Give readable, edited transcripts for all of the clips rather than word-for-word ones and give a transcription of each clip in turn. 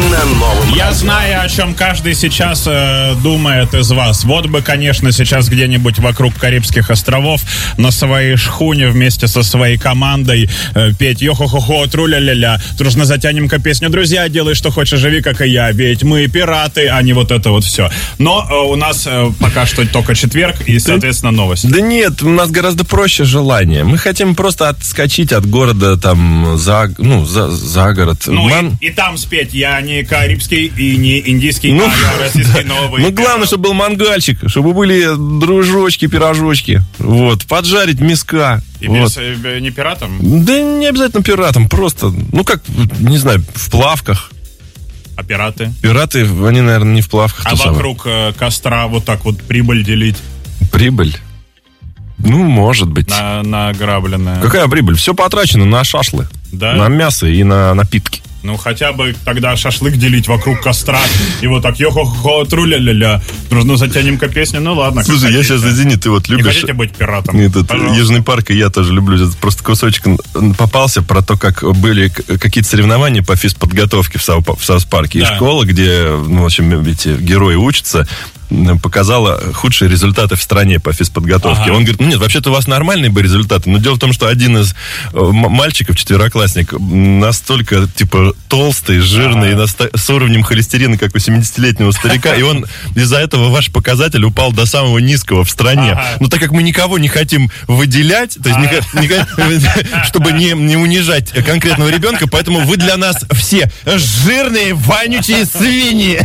на новом. Я знаю, о чем каждый сейчас думает из вас. Вот бы, конечно, сейчас где-нибудь вокруг Карибских островов на своей шхуне вместе со своей командой петь «Йо-хо-хо-хо, тру-ля-ля-ля». Дружно затянем-ка песню «Друзья, делай, что хочешь, живи, как и я». Ведь мы пираты, а не вот это вот все. Но у нас пока что только четверг и, соответственно, новость. Да нет, у нас гораздо проще желание. Мы хотим просто отскочить от города там за город. Ну и там спеть. Я не карибский и не индийский, а я российский новый. Ну, главное, чтобы был мангальчик, чтобы были дружочки, пирожочки. Вот, поджарить мяска. И без, не пиратом? Да не обязательно пиратом, просто, не знаю, в плавках. А пираты? Пираты, они, наверное, не в плавках. А вокруг костра вот так вот прибыль делить? Прибыль? Ну, может быть. Награбленная. Какая прибыль? Все потрачено на шашлы. Да? На мясо и на напитки. Ну, хотя бы тогда шашлык делить вокруг костра. И вот так, йо-хо-хо, тру-ля-ля-ля. Дружно затянем-ка песню, ну ладно. Слушай, я сейчас, извини, ты вот любишь... Не хотите быть пиратом? Этот Южный парк, и я тоже люблю. Это просто кусочек попался про то, как были какие-то соревнования по физподготовке в Саус-парке. Да. И школа, где, в общем, эти герои учатся, показала худшие результаты в стране по физподготовке. Ага. Он говорит, нет, вообще-то у вас нормальные были результаты, но дело в том, что один из мальчиков, четвероклассник, настолько, толстый, жирный, с уровнем холестерина, как у 70-летнего старика, и он из-за этого ваш показатель упал до самого низкого в стране. Ага. Но так как мы никого не хотим выделять, то есть чтобы не унижать конкретного ребенка, поэтому вы для нас все жирные, вонючие свиньи.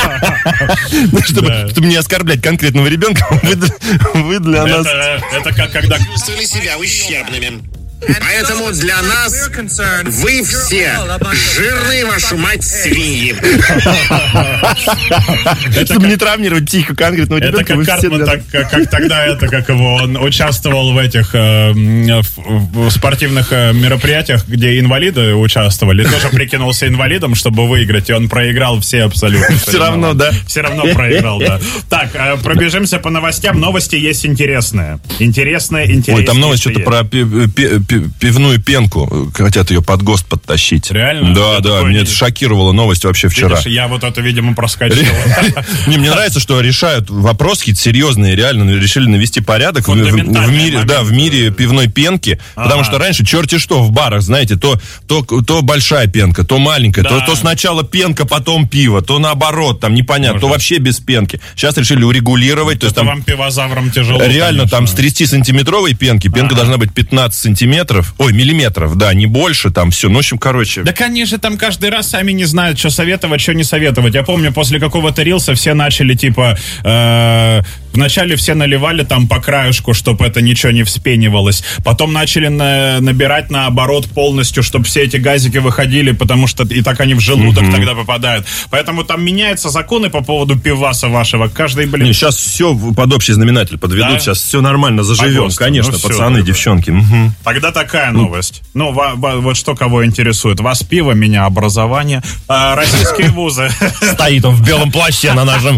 Чтобы не оскорблять конкретного ребенка, вы для нас... Это как когда... Чувствовали себя ущербными. Поэтому для нас вы все жирные, вашу мать, свиньи. Чтобы не травмировать психику конкретного ребенка. Это как Картман, как тогда он участвовал в этих в спортивных мероприятиях, где инвалиды участвовали. Тоже прикинулся инвалидом, чтобы выиграть, и он проиграл все абсолютно. Все равно, да? Все равно проиграл, да. Так, пробежимся по новостям. Новости есть интересные. Интересные. Ой, там новость что-то про пивную пенку. Хотят ее под ГОСТ подтащить. Реально? Да. Меня это шокировала новость вообще вчера. Видишь, я вот это, видимо, проскочил. Мне нравится, что решают вопросы какие-то серьезные, реально решили навести порядок в мире пивной пенки. Потому что раньше черти что в барах, знаете, то большая пенка, то маленькая, то сначала пенка, потом пиво, то наоборот, там непонятно, то вообще без пенки. Сейчас решили урегулировать. Это вам пивозаврам тяжело. Реально, там с 30-сантиметровой пенки, пенка должна быть 15 сантиметров, миллиметров, да, не больше, там все, ну, в общем, короче. Да, конечно, там каждый раз сами не знают, что советовать, что не советовать. Я помню, после какого-то рилса все начали, вначале все наливали там по краешку, чтобы это ничего не вспенивалось. Потом начали набирать наоборот полностью, чтобы все эти газики выходили, потому что и так они в желудок тогда попадают. Поэтому там меняются законы по поводу пиваса вашего. Каждый, сейчас все под общий знаменатель подведут, да? Сейчас все нормально заживем, конечно, ну, пацаны, все, девчонки. Тогда такая новость. Ну, вот что кого интересует. Вас пиво, меня образование. Российские вузы. Стоит он в белом плаще на нашем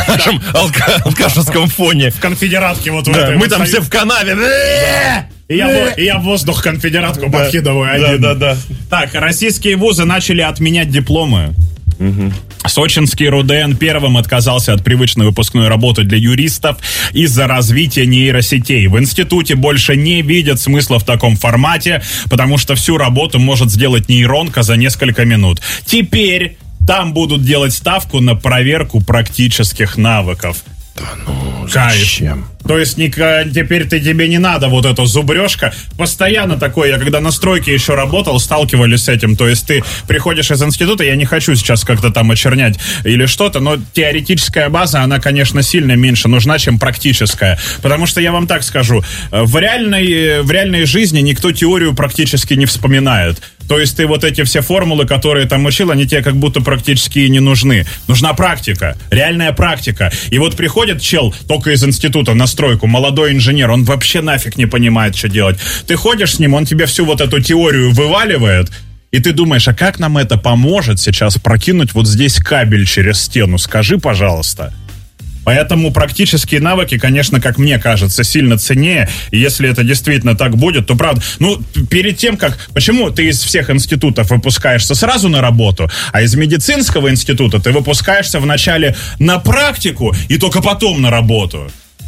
алкашевском фоне. В конфедератке вот в этой. Мы там все в канаве. И я в воздух конфедератку подкидываю один. Да. Так, российские вузы начали отменять дипломы. Сочинский РУДН первым отказался от привычной выпускной работы для юристов из-за развития нейросетей. В институте больше не видят смысла в таком формате, потому что всю работу может сделать нейронка за несколько минут. Теперь там будут делать ставку на проверку практических навыков. Да ну, зачем? То есть теперь тебе не надо вот эта зубрежка. Постоянно такое, я когда на стройке еще работал, сталкивались с этим. То есть ты приходишь из института, я не хочу сейчас как-то там очернять или что-то, но теоретическая база, она, конечно, сильно меньше нужна, чем практическая. Потому что я вам так скажу, в реальной жизни никто теорию практически не вспоминает. То есть ты вот эти все формулы, которые там учил, они тебе как будто практически и не нужны. Нужна практика, реальная практика. И вот приходит чел только из института на стройку, молодой инженер, он вообще нафиг не понимает, что делать. Ты ходишь с ним, он тебе всю вот эту теорию вываливает, и ты думаешь, а как нам это поможет сейчас прокинуть вот здесь кабель через стену? Скажи, пожалуйста. Поэтому практические навыки, конечно, как мне кажется, сильно ценнее. И если это действительно так будет, то правда... Ну, перед тем, как... Почему ты из всех институтов выпускаешься сразу на работу, а из медицинского института ты выпускаешься вначале на практику и только потом на работу?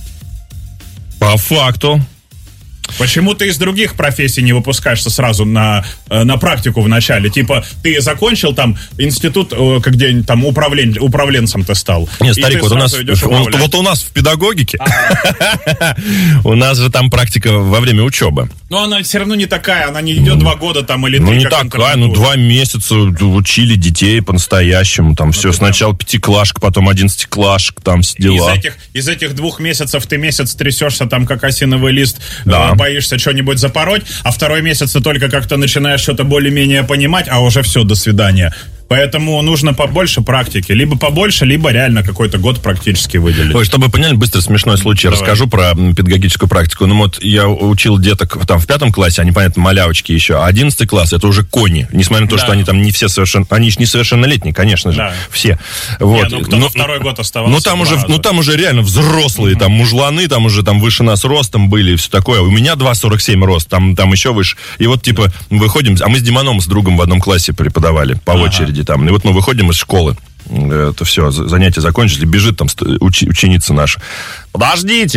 По факту. Почему ты из других профессий не выпускаешься сразу на практику в начале? Типа, ты закончил там институт, где-нибудь там управленцем ты стал. Нет, старик, вот у нас в педагогике, у нас же там практика во время учебы. Но она все равно не такая, она не идет 2 года там или 3. Ну, не такая, 2 месяца учили детей по-настоящему, там все, сначала 5-клашек, потом 11-клашек, там все дела. Из этих 2 месяцев ты месяц трясешься там, как осиновый лист, боишься что-нибудь запороть, а 2-й месяц ты только как-то начинаешь что-то более-менее понимать, а уже все, до свидания. Поэтому нужно побольше практики. Либо побольше, либо реально какой-то год практически выделить. Ой, чтобы вы поняли, быстро смешной случай. Давай. Расскажу про педагогическую практику. Ну вот я учил деток там в 5 классе, они, понятно, малявочки еще, а 11 класс это уже кони. Несмотря на то, что они там не все совершенно... Они же несовершеннолетние, конечно же. Все. Вот. Кто на 2-й год оставался. Там уже реально взрослые, там мужланы, там уже там выше нас ростом были и все такое. У меня 2,47 рост, там еще выше. И вот типа выходим, а мы с Диманом, с другом в одном классе преподавали по очереди. Там. И вот мы выходим из школы, это все, занятия закончили, бежит там ученица наша. Подождите.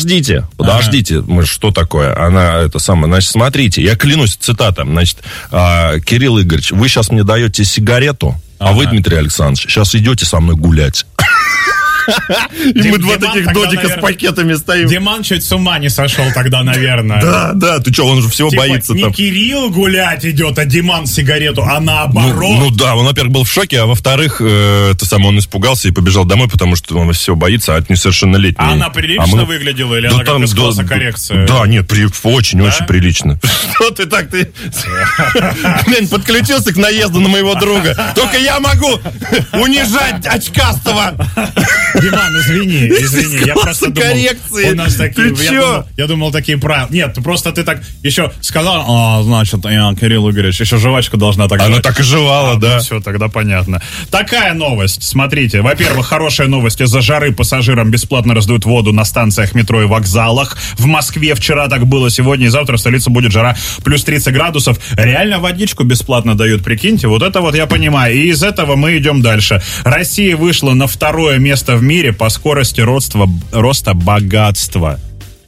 Мы, что такое? Она, значит, смотрите, я клянусь, цитата, значит, Кирилл Игоревич, вы сейчас мне даете сигарету, а вы, Дмитрий Александрович, сейчас идете со мной гулять. И мы 2 таких додика с пакетами стоим. Диман чуть с ума не сошел тогда, наверное. Да, ты что, он же всего боится там. Не Кирилл гулять идет, а Диман сигарету, а наоборот. Ну да, он, во-первых, был в шоке, а во-вторых, он испугался и побежал домой, потому что он всего боится, а это несовершеннолетний. А она прилично выглядела или она как из класса коррекции? Да, нет, очень-очень прилично. Что ты так, Глянь, подключился к наезду на моего друга. Только я могу унижать очкастого. Диман, извини, я просто думал, коррекции. У нас такие, я думал, такие правила. Нет, просто ты так еще сказал, значит, Кирилл Игоревич, еще жвачка должна так. Она так и жевала, да. Ну, все, тогда понятно. Такая новость, смотрите. Во-первых, хорошая новость. Из-за жары пассажирам бесплатно раздают воду на станциях метро и вокзалах. В Москве вчера так было, сегодня и завтра в столице будет жара плюс 30 градусов. Реально водичку бесплатно дают, прикиньте. Вот это вот я понимаю. И из этого мы идем дальше. Россия вышла на 2-е место в мире по скорости роста богатства.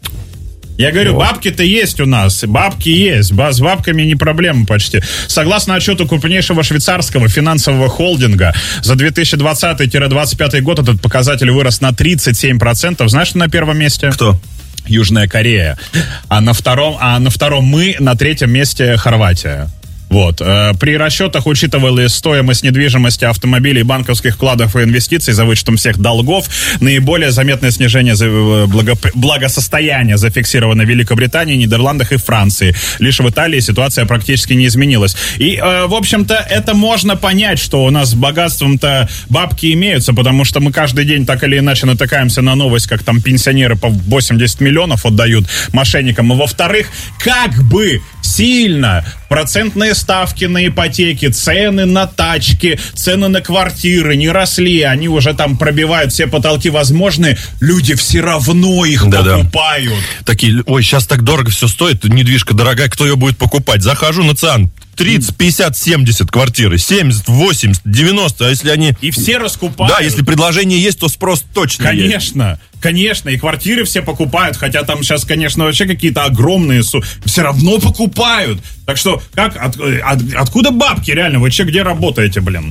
Я говорю, бабки-то есть у нас, бабки есть, с бабками не проблема почти. Согласно отчету крупнейшего швейцарского финансового холдинга, за 2020-2025 год этот показатель вырос на 37%. Знаешь, что на 1-м месте? Кто? Южная Корея. А на втором мы, на 3-м месте Хорватия. Вот. При расчетах учитывалась стоимость недвижимости, автомобилей, банковских вкладов и инвестиций за вычетом всех долгов. Наиболее заметное снижение благосостояния зафиксировано в Великобритании, Нидерландах и Франции. Лишь в Италии ситуация практически не изменилась. И, в общем-то, это можно понять, что у нас с богатством-то бабки имеются, потому что мы каждый день так или иначе натыкаемся на новость, как там пенсионеры по 80 миллионов отдают мошенникам. И, во-вторых, как бы сильно процентные ставки на ипотеки, цены на тачки, цены на квартиры не росли, они уже там пробивают все потолки возможные, люди все равно их покупают. Такие, сейчас так дорого все стоит, недвижка дорогая, кто ее будет покупать? Захожу на ЦИАН, 30, 50, 70 квартиры, 70, 80, 90, а если они... И все раскупают. Да, если предложение есть, то спрос точно есть. Конечно, и квартиры все покупают, хотя там сейчас, конечно, вообще какие-то огромные все равно покупают. Так что, откуда бабки реально? Вы где работаете, блин?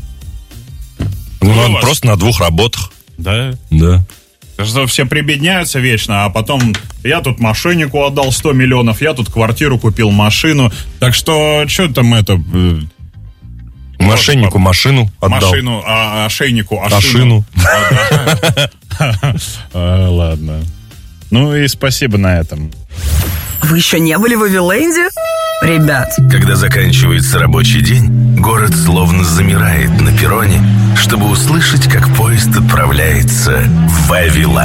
Ну, просто на 2 работах. Да? Да. Что все прибедняются вечно, а потом я тут мошеннику отдал 100 миллионов, я тут квартиру купил, машину. Так что там это... Мошеннику машину отдал. Машину, а ошейнику ашину. Ладно. Ну и спасибо на этом. Вы еще не были в Вавиленде? Ребят. Когда заканчивается рабочий день, город словно замирает на перроне, чтобы услышать, как поезд отправляется в Вавиланд.